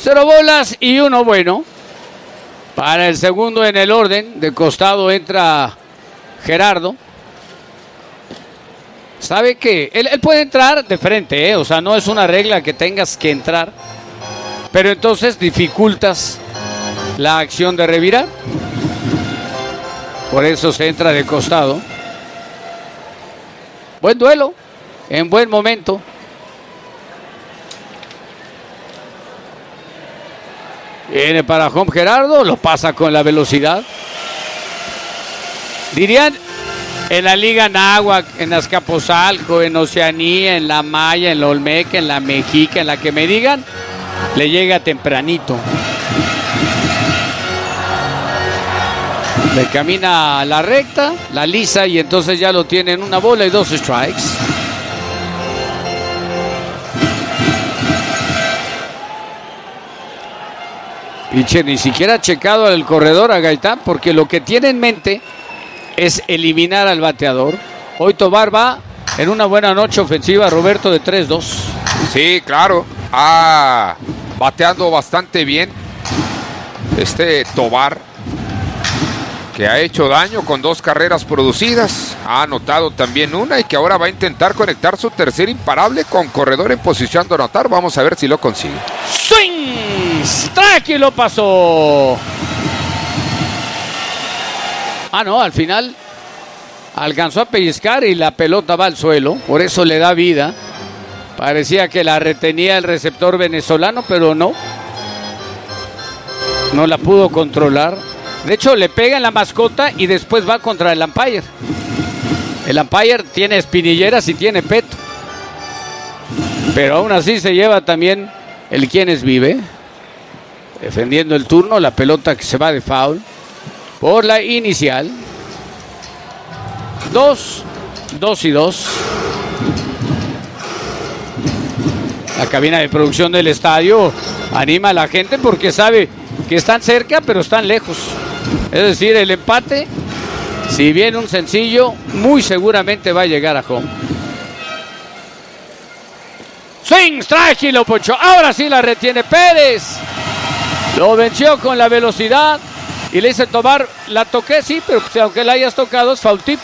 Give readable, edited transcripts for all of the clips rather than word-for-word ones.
0 bolas y 1 bueno. Para el segundo en el orden, de costado entra Gerardo. ¿Sabe qué? Él puede entrar de frente, o sea, no es una regla que tengas que entrar. Pero entonces dificultas la acción de revirar. Por eso se entra de costado. Buen duelo, en buen momento. Viene para home Gerardo, lo pasa con la velocidad. Dirían en la Liga Náhuac, en Azcapotzalco, en Oceanía, en La Maya, en la Olmeca, en la Mexica, en la que me digan, le llega tempranito. Le camina a la recta, la lisa, y entonces ya lo tiene en 1 bola y 2 strikes. Pitcher ni siquiera ha checado al corredor, a Gaitán, porque lo que tiene en mente es eliminar al bateador. Hoy Tobar va en una buena noche ofensiva, Roberto, de 3-2. Sí, claro. Bateando bastante bien Tobar, que ha hecho daño con 2 carreras producidas. Ha anotado también una y que ahora va a intentar conectar su tercer imparable con corredor en posición de anotar. Vamos a ver si lo consigue. ¡Swing! ¡Strike! Y lo pasó. No, al final alcanzó a pellizcar y la pelota va al suelo. Por eso le da vida. Parecía que la retenía el receptor venezolano, pero no. No la pudo controlar. De hecho, le pega en la mascota y después va contra el umpire. El umpire tiene espinilleras y tiene peto. Pero aún así se lleva también el quienes vive. Defendiendo el turno, la pelota que se va de foul. Por la inicial. 2 y 2. La cabina de producción del estadio anima a la gente porque sabe que están cerca, pero están lejos. Es decir, el empate, si bien un sencillo, muy seguramente va a llegar a home. Swing, strike y lo ponchó. Ahora sí la retiene Pérez. Lo venció con la velocidad y le dice Tobar, la toqué, sí, pero pues, aunque la hayas tocado es foul tip.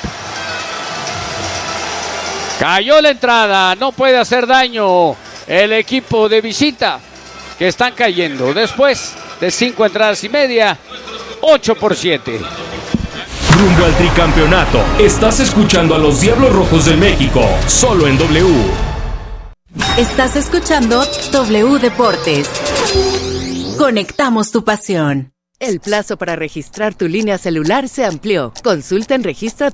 Cayó la entrada, no puede hacer daño el equipo de visita, que están cayendo después de 5 entradas y media, 8-7. Rumbo al tricampeonato. Estás escuchando a los Diablos Rojos del México, solo en W. Estás escuchando W Deportes. Conectamos tu pasión. El plazo para registrar tu línea celular se amplió. Consulta en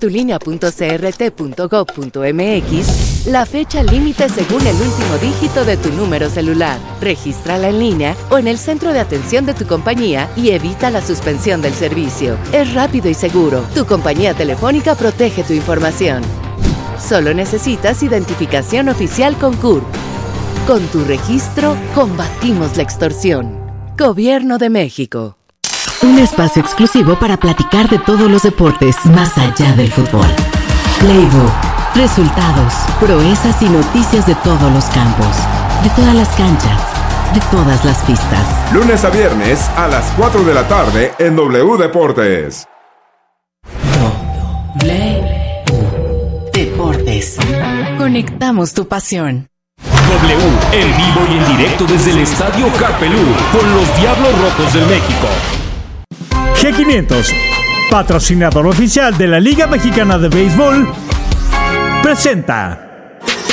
registratulinea.crt.gov.mx la fecha límite según el último dígito de tu número celular. Regístrala en línea o en el centro de atención de tu compañía y evita la suspensión del servicio. Es rápido y seguro. Tu compañía telefónica protege tu información. Solo necesitas identificación oficial con CURP. Con tu registro, combatimos la extorsión. Gobierno de México. Un espacio exclusivo para platicar de todos los deportes más allá del fútbol. Playbook, resultados, proezas y noticias de todos los campos, de todas las canchas, de todas las pistas. Lunes a viernes a las 4 de la tarde en W Deportes. W Deportes. Conectamos tu pasión. W, en vivo y en directo desde el Estadio Carpelú, con los Diablos Rojos del México. G500, patrocinador oficial de la Liga Mexicana de Béisbol, presenta